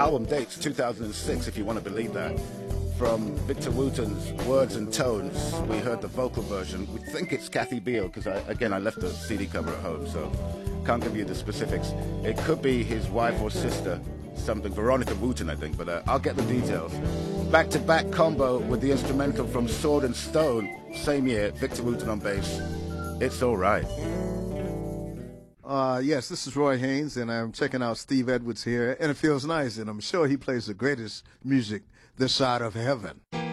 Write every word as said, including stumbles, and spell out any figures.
album dates two thousand six, if you want to believe that. From Victor Wooten's Words and Tones, we heard the vocal version. We think it's Kathy Beale, because, I, again, I left the C D cover at home, so can't give you the specifics. It could be his wife or sister, something, Veronica Wooten, I think, but uh, I'll get the details. Back-to-back combo with the instrumental from Sword and Stone, same year, Victor Wooten on bass. It's All Right. Uh, yes, this is Roy Haynes, and I'm checking out Steve Edwards here, and it feels nice, and I'm sure he plays the greatest music this side of heaven.